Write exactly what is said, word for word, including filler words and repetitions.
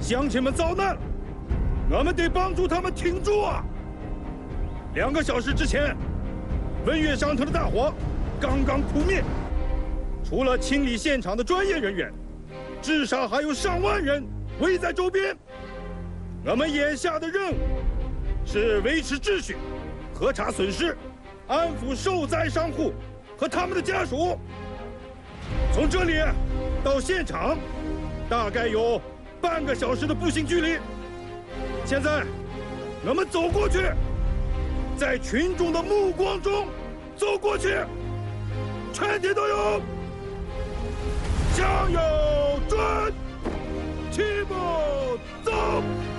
乡亲们遭难了，我们得帮助他们挺住啊！两个小时之前，文岳商城的大火刚刚扑灭，除了清理现场的专业人员，至少还有上万人围在周边。我们眼下的任务是维持秩序，核查损失，安抚受灾商户和他们的家属。从这里到现场，大概有半个小时的步行距离。现在，我们走过去，在群众的目光中走过去，全体都有向右转，齐步走。